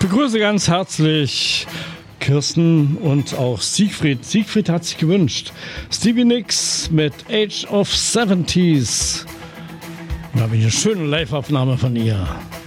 Begrüße ganz herzlich Kirsten und auch Siegfried. Siegfried hat sich gewünscht. Stevie Nicks mit Age of 70s. Da habe ich eine schöne Live-Aufnahme von ihr.